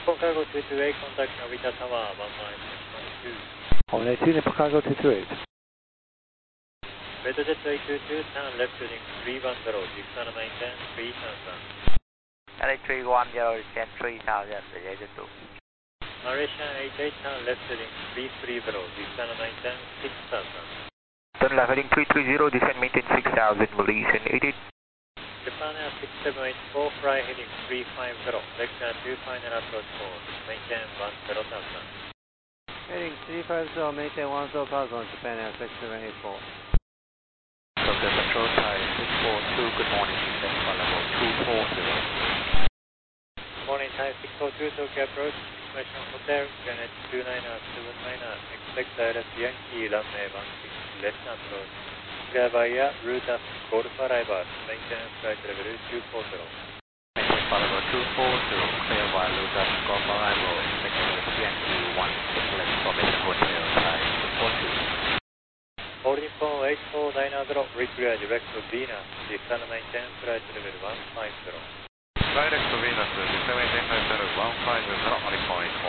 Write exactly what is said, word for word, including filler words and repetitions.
Nippon Cargo two two eight, contact Narita Tower, one nine one two. Holiday two, Nippon Cargo two two eight. Red Jet eight two two, turn left heading three one zero, descend maintain three thousand. L A three one zero, descend three thousand, Red two. Malaysia eight eight, turn left heading three three zero, descend maintain six thousand. Turn left heading three three zero, descend maintain six thousand, Malaysian eight eight. Japan Air six seven eight four, fly heading three five zero, vector two final approach four, maintain one zero thousand. Heading three five zero, maintain one zero thousand, Japan Air six seven eight four. Tokyo Metro Thai six four two, good morning, descend for level two four zero. Morning Thai six four two, Tokyo approach, information hotel, Janet two nine seven nine, expect I L S Yankee, runway one six, left approach. Clear via route as Golf arrival, maintenance flight level two four zero. Maintenance flight level two four zero, clear via route as Golf arrival, expect Yankee one six, left formation hotel, Thai six four two. All Nippon eight four nine zero, reclear direct to Venus, descend maintain flight level one five zero. Direct to Venus, descend maintain flight level one five zero, on the point.